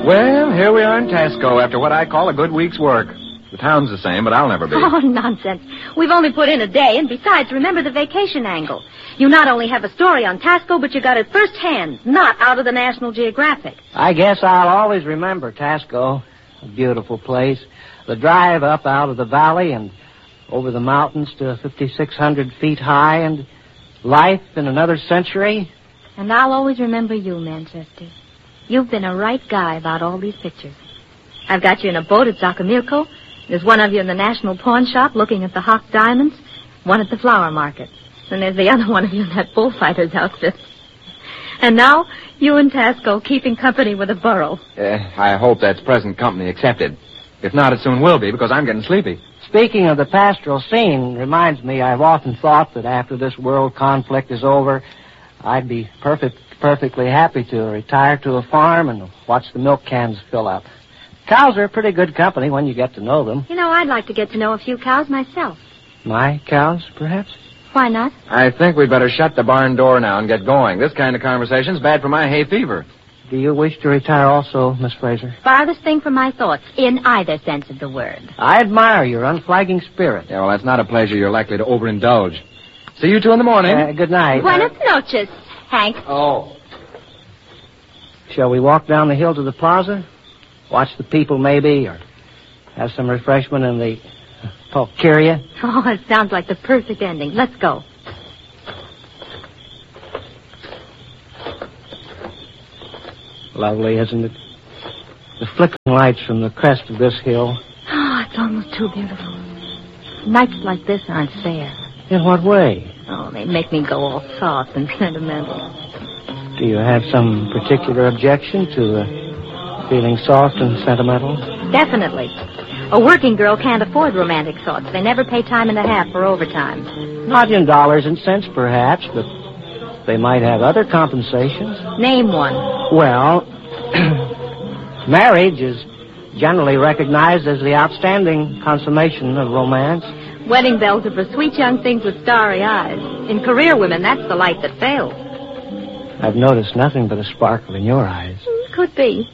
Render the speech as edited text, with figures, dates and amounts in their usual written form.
Well, here we are in Tasco after what I call a good week's work. The town's the same, but I'll never be. Oh, nonsense. We've only put in a day, and besides, remember the vacation angle. You not only have a story on Tasco, but you got it firsthand, not out of the National Geographic. I guess I'll always remember Tasco. A beautiful place. The drive up out of the valley and over the mountains to 5,600 feet high, and life in another century. And I'll always remember you, Manchester. You've been a right guy about all these pictures. I've got you in a boat at Zacamirco. There's one of you in the National Pawn Shop looking at the Hock diamonds, one at the flower market. And there's the other one of you in that bullfighter's outfit. And now, you and Tasco keeping company with a burro. I hope that's present company accepted. If not, it soon will be, because I'm getting sleepy. Speaking of the pastoral scene, reminds me I've often thought that after this world conflict is over, I'd be perfectly happy to retire to a farm and watch the milk cans fill up. Cows are pretty good company when you get to know them. You know, I'd like to get to know a few cows myself. My cows, perhaps? Why not? I think we'd better shut the barn door now and get going. This kind of conversation's bad for my hay fever. Do you wish to retire also, Miss Fraser? Farthest thing from my thoughts, in either sense of the word. I admire your unflagging spirit. Yeah, well, that's not a pleasure you're likely to overindulge. See you two in the morning. Good night. Buenas noches, Hank. Oh. Shall we walk down the hill to the plaza? Watch the people, maybe, or have some refreshment in the pulqueria? Oh, it sounds like the perfect ending. Let's go. Lovely, isn't it? The flickering lights from the crest of this hill. Oh, it's almost too beautiful. Nights like this aren't fair. In what way? Oh, they make me go all soft and sentimental. Do you have some particular objection to feeling soft and sentimental? Definitely. A working girl can't afford romantic thoughts. They never pay time and a half for overtime. Not in dollars and cents, perhaps, but they might have other compensations. Name one. Well, marriage is generally recognized as the outstanding consummation of romance. Wedding bells are for sweet young things with starry eyes. In career women, that's the light that fails. I've noticed nothing but a sparkle in your eyes. Could be.